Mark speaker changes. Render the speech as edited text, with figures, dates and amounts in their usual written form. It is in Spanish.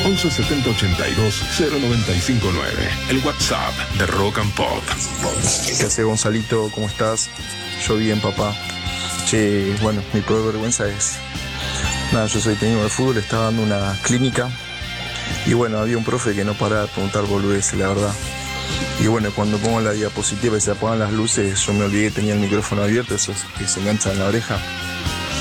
Speaker 1: 11 70 82 0959. El WhatsApp de Rock and Pop.
Speaker 2: ¿Qué hace, Gonzalito? ¿Cómo estás? Yo bien, papá. Che, bueno, mi peor vergüenza es... Nada, yo soy técnico de fútbol, estaba dando una clínica y bueno, había un profe que no paraba de preguntar boludeces, la verdad. Y bueno, cuando pongo la diapositiva y se apagan las luces, yo me olvidé que tenía el micrófono abierto, eso es que se engancha en la oreja.